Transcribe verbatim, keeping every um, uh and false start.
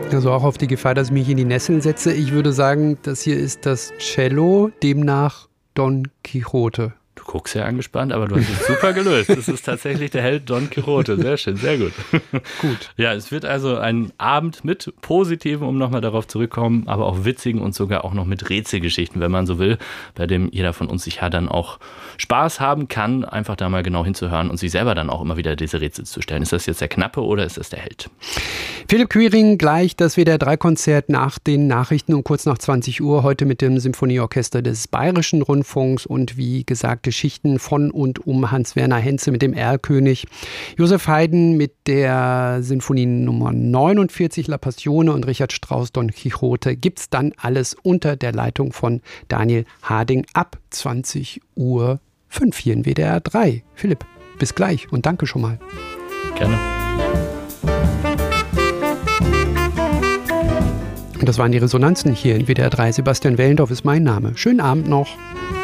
Also auch auf die Gefahr, dass ich mich in die Nesseln setze. Ich würde sagen, das hier ist das Cello, demnach Don Quixote. Du guckst ja angespannt, aber du hast es super gelöst. Es ist tatsächlich der Held Don Quixote. Sehr schön, sehr gut. Gut. Ja, es wird also ein Abend mit positiven, um nochmal darauf zurückzukommen, aber auch witzigen und sogar auch noch mit Rätselgeschichten, wenn man so will, bei dem jeder von uns sich ja dann auch Spaß haben kann, einfach da mal genau hinzuhören und sich selber dann auch immer wieder diese Rätsel zu stellen. Ist das jetzt der Knappe oder ist das der Held? Philipp Quiring, gleich das W D R drei Konzert nach den Nachrichten um kurz nach zwanzig Uhr, heute mit dem Symphonieorchester des Bayerischen Rundfunks und wie gesagt Geschichten von und um Hans-Werner Henze mit dem Erlkönig, Josef Haydn mit der Sinfonie Nummer neunundvierzig La Passione und Richard Strauss Don Quixote gibt's dann alles unter der Leitung von Daniel Harding ab zwanzig Uhr fünf hier in W D R drei. Philipp, bis gleich und danke schon mal. Gerne. Und das waren die Resonanzen hier in W D R drei. Sebastian Wellendorf ist mein Name. Schönen Abend noch.